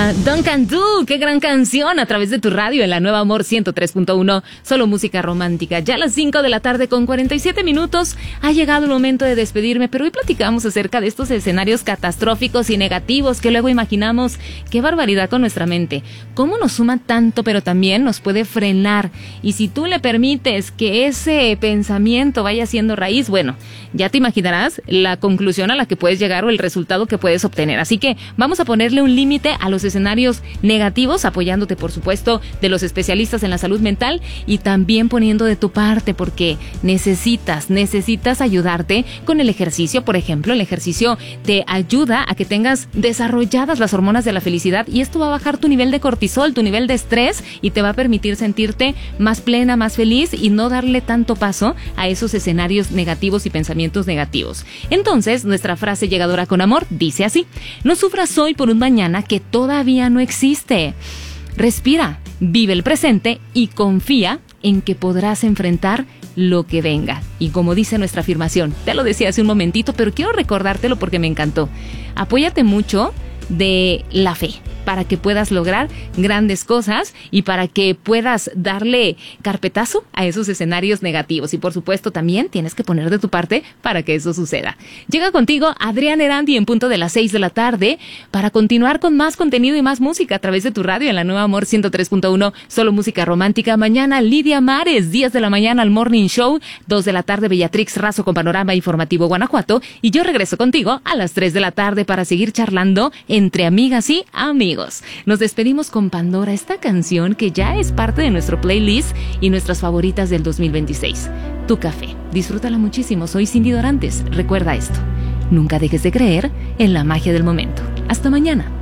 era Duncan Du, qué gran canción a través de tu radio en la Nueva Amor 103.1, solo música romántica. Ya a las 5 de la tarde con 47 minutos ha llegado el momento de despedirme, pero hoy platicamos acerca de estos escenarios catastróficos y negativos que luego imaginamos. Qué barbaridad con nuestra mente, cómo nos suma tanto, pero también nos puede frenar. Y si tú le permites que ese pensamiento vaya siendo raíz, bueno, ya te imaginarás la conclusión a la que puedes llegar o el resultado que puedes obtener. Así que vamos a ponerle un límite a los escenarios negativos, apoyándote, por supuesto, de los especialistas en la salud mental y también poniendo de tu parte, porque necesitas ayudarte con el ejercicio. Por ejemplo, el ejercicio te ayuda a que tengas desarrolladas las hormonas de la felicidad y esto va a bajar tu nivel de cortisol, tu nivel de estrés y te va a permitir sentirte más plena, más feliz y no darle tanto paso a esos escenarios negativos y pensamientos negativos. Entonces, nuestra frase llegadora con amor dice así: no sufras hoy por un mañana que todavía no existe. Respira, vive el presente y confía en que podrás enfrentar lo que venga. Y como dice nuestra afirmación, te lo decía hace un momentito, pero quiero recordártelo porque me encantó. Apóyate mucho de la fe para que puedas lograr grandes cosas y para que puedas darle carpetazo a esos escenarios negativos. Y por supuesto también tienes que poner de tu parte para que eso suceda. Llega contigo Adrián Erandi en punto de las 6 de la tarde para continuar con más contenido y más música a través de tu radio en la Nueva Amor 103.1, solo música romántica. Mañana Lidia Mares, 10 de la mañana al Morning Show, 2 de la tarde Bellatrix Razo con Panorama Informativo Guanajuato y yo regreso contigo a las 3 de la tarde para seguir charlando entre amigas y amigos. Nos despedimos con Pandora, esta canción que ya es parte de nuestro playlist y nuestras favoritas del 2026. Tu café. Disfrútala muchísimo. Soy Cindy Dorantes. Recuerda esto: nunca dejes de creer en la magia del momento. Hasta mañana.